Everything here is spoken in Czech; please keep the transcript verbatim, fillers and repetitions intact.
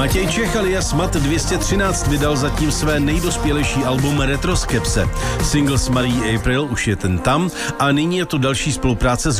Matěj Čech alias Mat dvě stě třináct vydal zatím své nejdospělejší album Retroskepse. Single s Marií April už je ten tam a nyní je to další spolupráce s